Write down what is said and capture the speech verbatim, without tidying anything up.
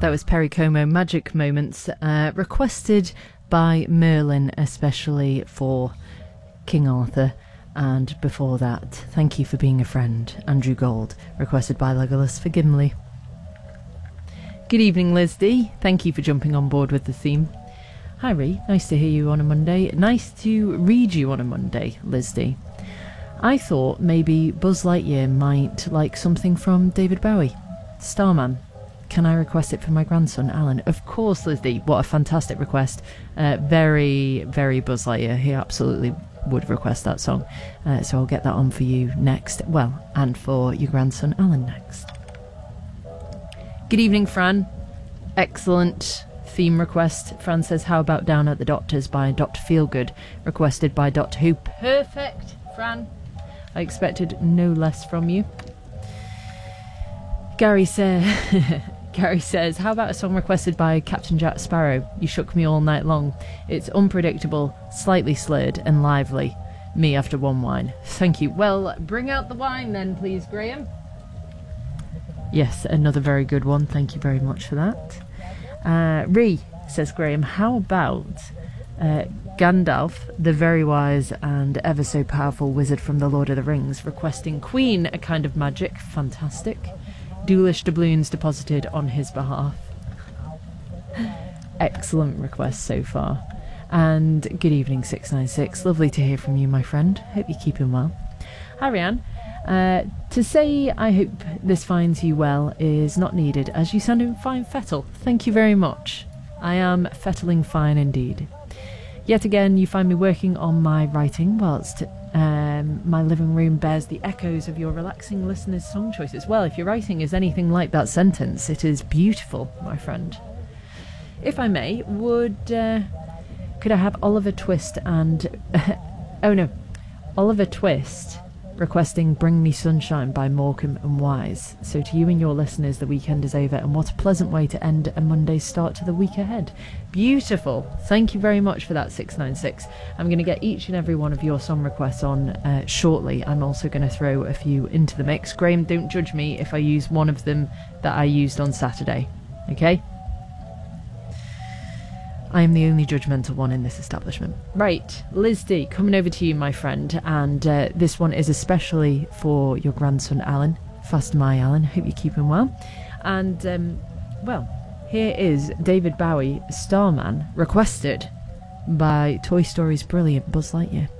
That was Perry Como, Magic Moments, uh, requested by Merlin, especially for King Arthur. And before that, Thank You for Being a Friend, Andrew Gold, requested by Legolas for Gimli. Good evening, Liz D. Thank you for jumping on board with the theme. Hi, Ree. Nice to hear you on a Monday. Nice to read you on a Monday, Liz D. I thought maybe Buzz Lightyear might like something from David Bowie. Starman. Can I request it for my grandson, Alan? Of course, Liz D. What a fantastic request. Uh, very, very Buzz Lightyear. He absolutely would request that song. Uh, so I'll get that on for you next. Well, and for your grandson, Alan, next. Good evening, Fran. Excellent theme request. Fran says, how about Down at the Doctor's by Doctor Feelgood, requested by Doctor Who. Perfect, Fran. I expected no less from you. Gary said... Gary says, how about a song requested by Captain Jack Sparrow? You shook me all night long. It's unpredictable, slightly slurred and lively. Me after one wine. Thank you. Well, bring out the wine then, please, Graham. Yes, another very good one. Thank you very much for that. Uh, Ree, says Graham, how about uh, Gandalf, the very wise and ever so powerful wizard from the Lord of the Rings, requesting Queen, a kind of magic. Fantastic. Doulish doubloons deposited on his behalf. Excellent request so far. And good evening, six nine six. Lovely to hear from you, my friend. Hope you're keeping well. Hi, Rianne. Uh, to say I hope this finds you well is not needed, as you sound in fine fettle. Thank you very much. I am fettling fine indeed. Yet again, you find me working on my writing whilst um, my living room bears the echoes of your relaxing listeners' song choices. Well, if your writing is anything like that sentence, it is beautiful, my friend. If I may, would uh, could I have Oliver Twist and oh no, Oliver Twist requesting Bring Me Sunshine by Morecambe and Wise. So to you and your listeners, the weekend is over, and what a pleasant way to end a Monday's start to the week ahead. Beautiful. Thank you very much for that, six nine six. I'm going to get each and every one of your song requests on uh, shortly. I'm also going to throw a few into the mix. Graham, don't judge me if I use one of them that I used on Saturday. Okay? I am the only judgmental one in this establishment. Right, Liz D, coming over to you, my friend, and uh, this one is especially for your grandson, Alan. Fast my Alan, hope you're keeping well. And, um, well, here is David Bowie, Starman, requested by Toy Story's brilliant Buzz Lightyear.